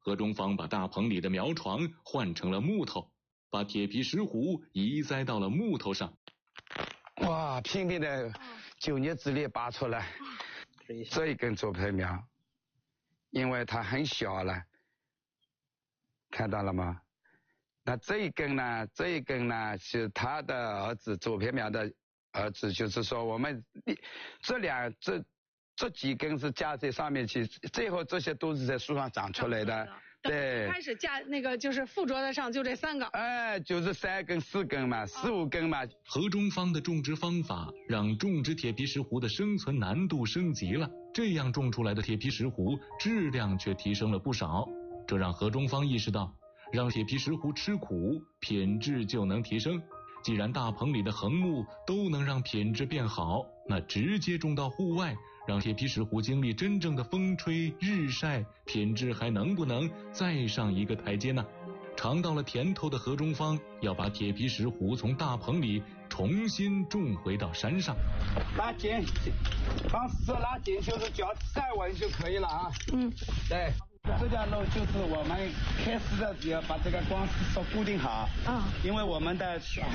何忠芳把大棚里的苗床换成了木头，把铁皮石斛移栽到了木头上。 哇，拼命的9年之内拔出来这一根左培苗，因为它很小了，看到了吗？那这一根呢是他的儿子左培苗的儿子，就是说我们这几根是架在上面去，最后这些都是在树上长出来的。对， 开始架那个就是附着的上就这3个， 就是3根4根嘛，4、5根嘛。 何忠芳的种植方法让种植铁皮石斛的生存难度升级了，这样种出来的铁皮石斛质量却提升了不少，这让何忠芳意识到，让铁皮石斛吃苦，品质就能提升。既然大棚里的横木都能让品质变好，那直接种到户外，让铁皮石斛经历真正的风吹日晒，品质还能不能再上一个台阶呢？尝到了甜头的何忠芳要把铁皮石斛从大棚里重新种回到山上。 拉紧，方式拉紧，就是脚站稳就可以了啊。对。这条路就是我们开始的要把这个光丝固定好，因为我们的